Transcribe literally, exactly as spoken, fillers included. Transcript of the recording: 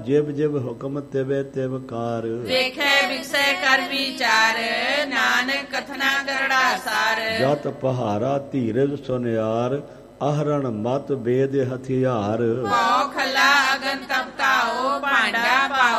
ਜਿਵ ਜਿਵ ਹੁਕਮ ਤਿਵੇ ਤਿਵ ਕਾਰ। ਵੇਖੈ ਵਿਖਸੈ ਕਰ ਵਿਚਾਰ, ਨਾਨਕ ਕਥਨਾ ਕਰੜਾ ਸਾਰ। ਜਤ ਪਹਾਰਾ ਧੀਰਜ ਸੁਨਿਆਰ, ਆਹਰਣ ਮਤ ਬੇਦ ਹਥਿਆਰ। ਪਉ ਖਲਾ ਅਗਨ ਤਪਤਾਓ, ਭਾਂਡਾ ਪਾਓ